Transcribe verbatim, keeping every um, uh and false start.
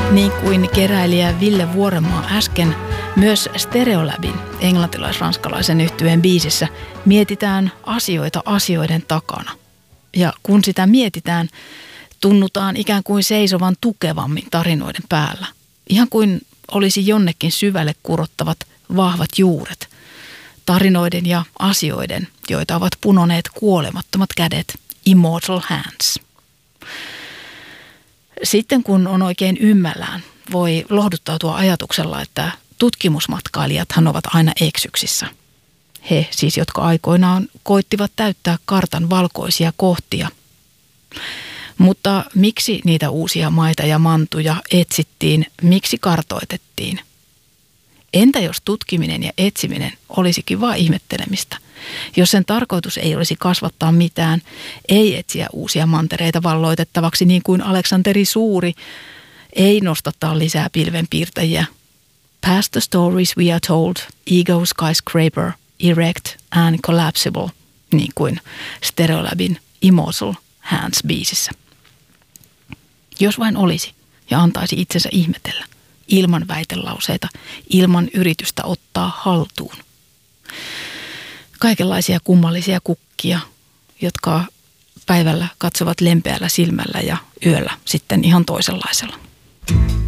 Niin kuin keräilijä Ville Vuorenmaa äsken, myös Stereolabin englantilais-ranskalaisen yhtyeen biisissä mietitään asioita asioiden takana. Ja kun sitä mietitään, tunnutaan ikään kuin seisovan tukevammin tarinoiden päällä. Ihan kuin olisi jonnekin syvälle kurottavat vahvat juuret. Tarinoiden ja asioiden, joita ovat punoneet kuolemattomat kädet, immortal hands. Sitten kun on oikein ymmällään, voi lohduttautua ajatuksella, että tutkimusmatkailijathan ovat aina eksyksissä. He siis, jotka aikoinaan koittivat täyttää kartan valkoisia kohtia. Mutta miksi niitä uusia maita ja mantuja etsittiin, miksi kartoitettiin? Entä jos tutkiminen ja etsiminen olisikin vain ihmettelemistä? Jos sen tarkoitus ei olisi kasvattaa mitään, ei etsiä uusia mantereita valloitettavaksi niin kuin Aleksanteri Suuri, ei nostattaa lisää pilvenpiirtäjiä. Past the stories we are told, ego skyscraper, erect and collapsible, niin kuin Stereolabin Immortal Hands-biisissä. Jos vain olisi ja antaisi itsensä ihmetellä, ilman väitelauseita, ilman yritystä ottaa haltuun. Kaikenlaisia kummallisia kukkia, jotka päivällä katsovat lempeällä silmällä ja yöllä sitten ihan toisenlaisella.